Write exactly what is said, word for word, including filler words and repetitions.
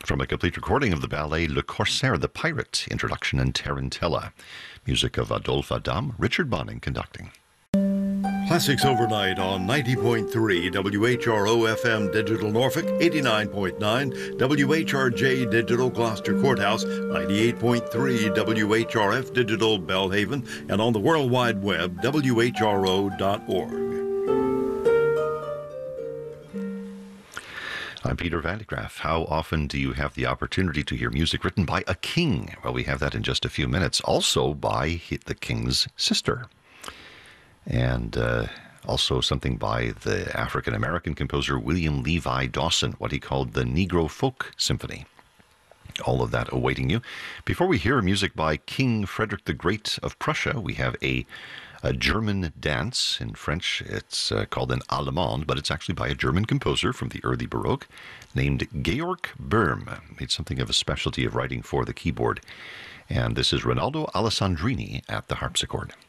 From a complete recording of the ballet Le Corsaire, the Pirate, introduction and Tarantella. Music of Adolphe Adam, Richard Bonning conducting. Classics Overnight on ninety point three W H R O F M Digital Norfolk, eighty-nine point nine W H R J Digital Gloucester Courthouse, ninety-eight point three W H R F Digital Belhaven, and on the World Wide Web, W H R O dot org. I'm Peter Vandegraff. How often do you have the opportunity to hear music written by a king? Well, we have that in just a few minutes. Also by the king's sister. And uh, also something by the African-American composer William Levi Dawson, what he called the Negro Folk Symphony. All of that awaiting you. Before we hear music by King Frederick the Great of Prussia, we have a, a German dance. In French, it's uh, called an Allemande, but it's actually by a German composer from the early Baroque named Georg Böhm. Made something of a specialty of writing for the keyboard. And this is Ronaldo Alessandrini at the harpsichord.